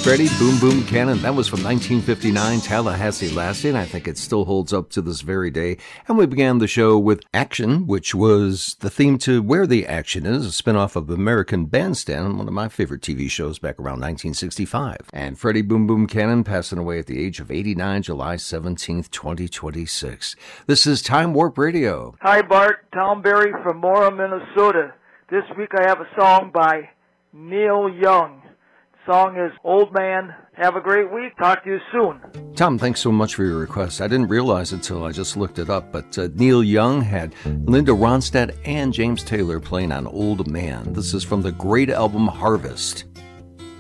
Freddie Boom Boom Cannon. That was from 1959, Tallahassee Lassie, and I think it still holds up to this very day. And we began the show with Action, which was the theme to Where the Action Is, a spinoff of American Bandstand, one of my favorite TV shows back around 1965. And Freddie Boom Boom Cannon passing away at the age of 89, July 17th, 2026. This is Time Warp Radio. Hi, Bart. Tom Berry from Mora, Minnesota. This week I have a song by Neil Young. Song is Old Man. Have a great week. Talk to you soon. Tom, thanks so much for your request. I didn't realize it until I just looked it up, but Neil Young had Linda Ronstadt and James Taylor playing on Old Man. This is from the great album Harvest.